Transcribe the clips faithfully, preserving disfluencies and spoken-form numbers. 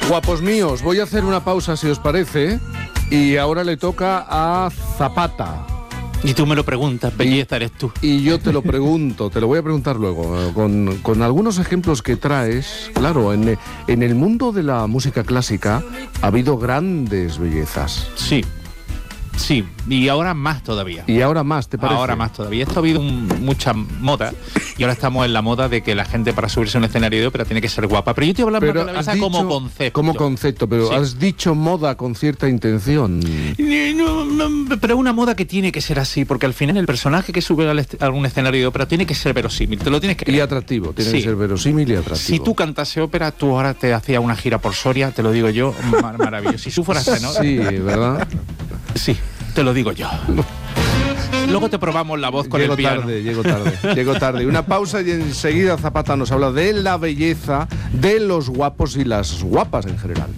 Guapos míos, voy a hacer una pausa si os parece y ahora le toca a Zapata. Y tú me lo preguntas, belleza eres tú. Y yo te lo pregunto, te lo voy a preguntar luego, con, con algunos ejemplos que traes. Claro, en, en el mundo de la música clásica ha habido grandes bellezas. Sí, sí, y ahora más todavía. Y ahora más, ¿te parece? Ahora más todavía. Esto ha habido un, mucha moda y ahora estamos en la moda de que la gente para subirse a un escenario de ópera tiene que ser guapa. Pero yo estoy hablando pero de la belleza dicho, como concepto. Como concepto, pero sí. Has dicho moda con cierta intención. No, no, pero una moda que tiene que ser así, porque al final el personaje que sube a algún escenario de ópera tiene que ser verosímil, te lo tienes que... Y atractivo, tiene sí. que ser verosímil y atractivo. Si tú cantase ópera, tú ahora te hacías una gira por Soria, te lo digo yo, mar maravilloso. Si tú fueras tenor... Sí, ¿verdad? Sí, te lo digo yo. Luego te probamos la voz con llego el piano. Tarde, llego tarde, llego tarde. Una pausa y enseguida Zapata nos habla de la belleza, de los guapos y las guapas en general.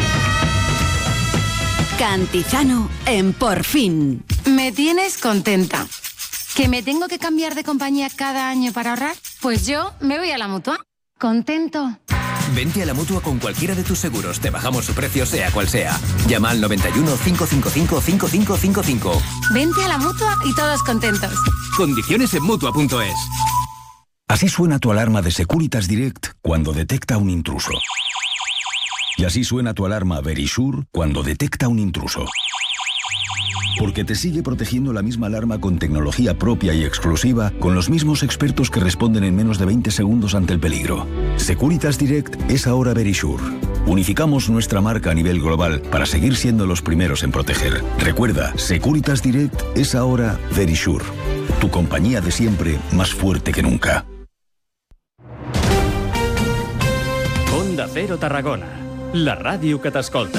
Cantizano en Por Fin. Me tienes contenta. ¿Que me tengo que cambiar de compañía cada año para ahorrar? Pues yo me voy a la Mutua. ¿Contento? Vente a la Mutua con cualquiera de tus seguros. Te bajamos su precio sea cual sea. Llama al noventa y uno, cinco cinco cinco, cinco cinco cinco cinco. Vente a la Mutua y todos contentos. Condiciones en Mutua punto es. Así suena tu alarma de Securitas Direct cuando detecta un intruso. Y así suena tu alarma Verisure cuando detecta un intruso. Porque te sigue protegiendo la misma alarma con tecnología propia y exclusiva, con los mismos expertos que responden en menos de veinte segundos ante el peligro. Securitas Direct es ahora Verisure. Unificamos nuestra marca a nivel global para seguir siendo los primeros en proteger. Recuerda, Securitas Direct es ahora Verisure. Tu compañía de siempre más fuerte que nunca. Onda Cero Tarragona, la ràdio que t'escolta.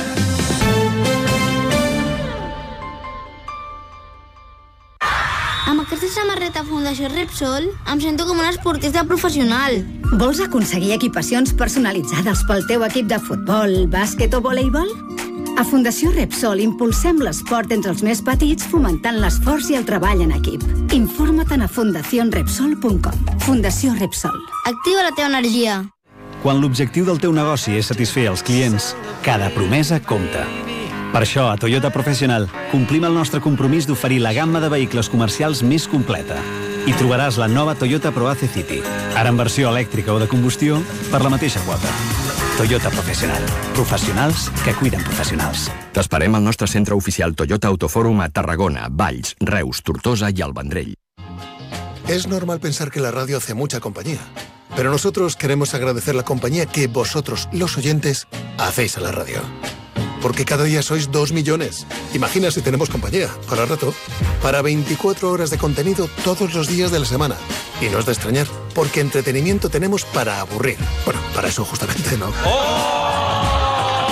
Amb aquesta samarreta Fundació Repsol em sento com una esportista professional. Vols aconseguir equipacions personalitzades pel teu equip de futbol, bàsquet o voleibol? A Fundació Repsol impulsem l'esport entre els més petits fomentant l'esforç i el treball en equip. Informa't a fundación repsol punt com. Fundació Repsol. Activa la teva energia. Quan l'objectiu del teu negoci és satisfer els clients, cada promesa compta. Per això, a Toyota Professional, complim el nostre compromís d'oferir la gamma de vehicles comercials més completa. I trobaràs la nova Toyota ProAce City, ara en versió elèctrica o de combustió, per la mateixa quota. Toyota Professional. Professionals que cuiden professionals. T'esperem al nostre centre oficial Toyota Autofòrum a Tarragona, Valls, Reus, Tortosa y el Vendrell. Es normal pensar que la radio hace mucha compañía, pero nosotros queremos agradecer la compañía que vosotros, los oyentes, hacéis a la radio. Porque cada día sois dos millones. Imagina si tenemos compañía, para rato, para veinticuatro horas de contenido todos los días de la semana. Y no es de extrañar, porque entretenimiento tenemos para aburrir. Bueno, para eso justamente no. ¡Oh!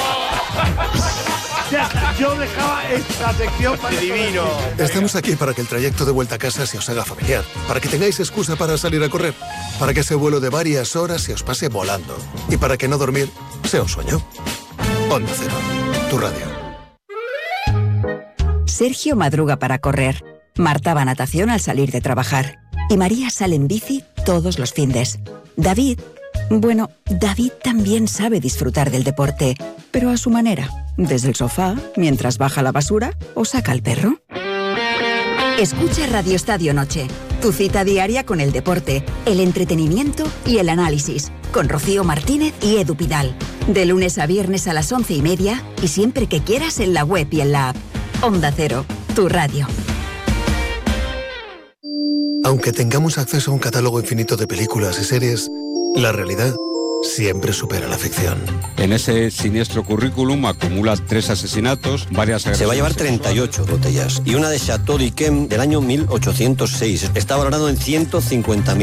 Yo dejaba esta sección para divino. Estamos aquí para que el trayecto de vuelta a casa se os haga familiar, para que tengáis excusa para salir a correr, para que ese vuelo de varias horas se os pase volando y para que no dormir sea un sueño. Onda Cero, tu radio. Sergio madruga para correr. Marta va a natación al salir de trabajar. Y María sale en bici todos los findes. David, bueno, David también sabe disfrutar del deporte, pero a su manera. Desde el sofá, mientras baja la basura o saca al perro. Escucha Radio Estadio Noche, tu cita diaria con el deporte, el entretenimiento y el análisis, con Rocío Martínez y Edu Pidal. De lunes a viernes a las once y media y siempre que quieras en la web y en la app. Onda Cero, tu radio. Aunque tengamos acceso a un catálogo infinito de películas y series, la realidad siempre supera la ficción. En ese siniestro currículum acumula tres asesinatos, varias agresiones. Se va a llevar treinta y ocho botellas y una de Chateau d'Yquem del año mil ochocientos seis. Está valorado en ciento cincuenta mil.